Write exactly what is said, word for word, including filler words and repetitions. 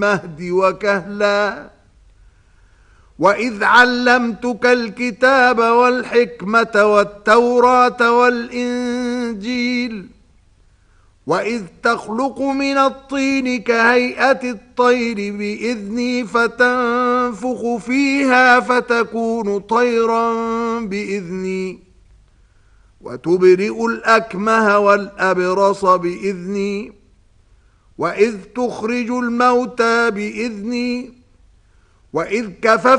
المهد وكهلا وإذ علمتك الكتاب والحكمة والتوراة والإنجيل وإذ تخلق من الطين كهيئة الطير بإذني فتنفخ فيها فتكون طيرا بإذني وتبرئ الأكمه والأبرص بإذني وإذ تخرج الموتى بإذني وإذ كففت